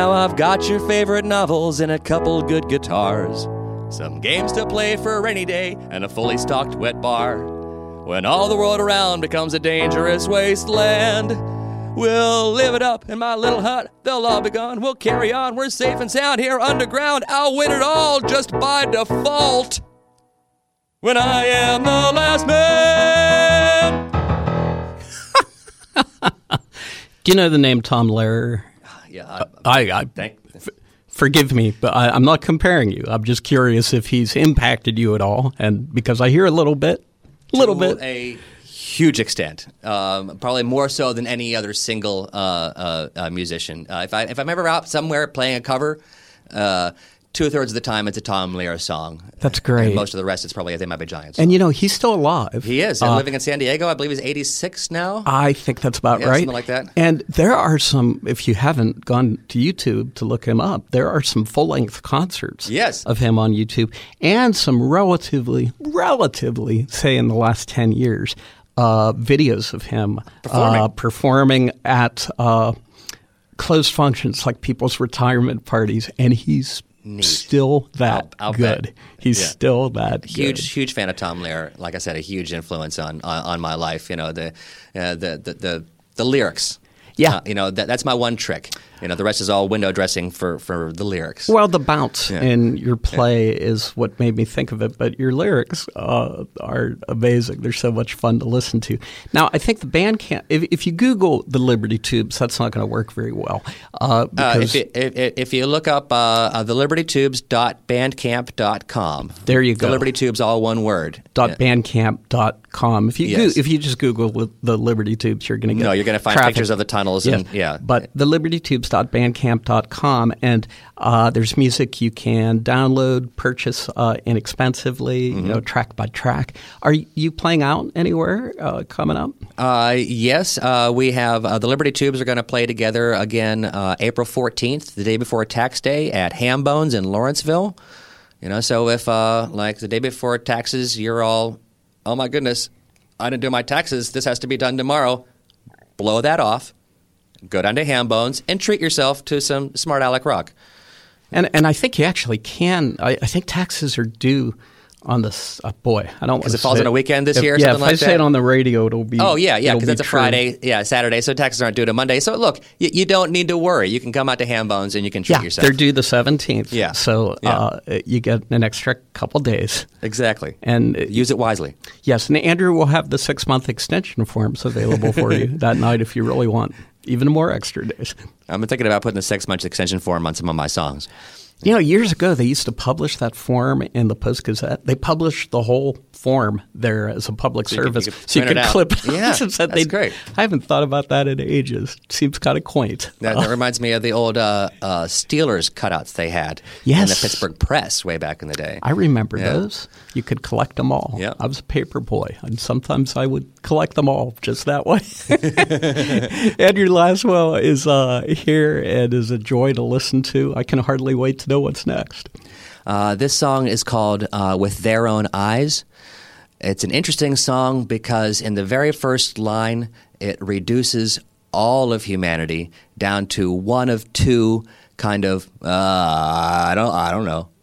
Now I've got your favorite novels and a couple good guitars, some games to play for a rainy day, and a fully stocked wet bar. When all the world around becomes a dangerous wasteland, we'll live it up in my little hut. They'll all be gone. We'll carry on. We're safe and sound here underground. I'll win it all just by default when I am the last man. Do you know the name Tom Lehrer? Yeah, Forgive me, but I'm not comparing you. I'm just curious if he's impacted you at all, and because I hear a little bit. To a huge extent, probably more so than any other single musician. If I'm ever out somewhere playing a cover, 2/3 of the time it's a Tom Lehrer song. That's great. And most of the rest it's probably a They Might Be Giants. And he's still alive. He is. Living in San Diego. I believe he's 86 now. I think that's about right. Something like that. And there are some, if you haven't gone to YouTube to look him up, there are some full-length concerts of him on YouTube, and some relatively, say in the last 10 years, videos of him performing at closed functions like people's retirement parties, and he's still that good. Bet. He's still that good. Huge fan of Tom Lehrer. Like I said, a huge influence on my life. The lyrics. Yeah. That's my one trick. The rest is all window dressing for the lyrics. Well, the bounce in your play is what made me think of it, but your lyrics are amazing. They're so much fun to listen to. Now, I think the band can't – if you Google the Liberty Tubes, that's not going to work very well. If you look up thelibertytubes.bandcamp.com. There you go. The Liberty Tubes, all one word. .bandcamp.com. If you just Google the Liberty Tubes, you're going to get you're going to find traffic. Pictures of the tunnels. Yes. But the libertytubes.bandcamp.com, and there's music you can download, purchase inexpensively, track by track. Are you playing out anywhere coming up? Yes. We have the Liberty Tubes are going to play together again April 14th, the day before Tax Day, at Ham Bones in Lawrenceville. So if like the day before taxes, you're all, oh my goodness, I didn't do my taxes, this has to be done tomorrow, blow that off. Go down to Ham Bones and treat yourself to some Smart Alec rock. And I think you actually can. I think taxes are due on this. I don't want to because it falls on a weekend this year. Yeah, something like if I say it on the radio, it'll be. Oh yeah, because it's a true. Friday, Saturday, so taxes aren't due to Monday. So look, you don't need to worry. You can come out to Ham Bones and you can treat yourself. They're due the 17th. Yeah, so you get an extra couple days. Exactly, and use it wisely. Yes, and Andrew will have the 6-month extension forms available for you that night if you really want even more extra days. I'm thinking about putting the 6-month extension form on some of my songs. Years ago, they used to publish that form in the Post-Gazette. They published the whole form there as a public service. So you could clip it. Yeah, that's great. I haven't thought about that in ages. Seems kind of quaint. That reminds me of the old Steelers cutouts they had in the Pittsburgh Press way back in the day. I remember those. You could collect them all. Yep. I was a paper boy, and sometimes I would collect them all just that way. Andrew Laswell is here and is a joy to listen to. I can hardly wait to know what's next. This song is called With Their Own Eyes. It's an interesting song because in the very first line, it reduces all of humanity down to one of two kind of, I don't know,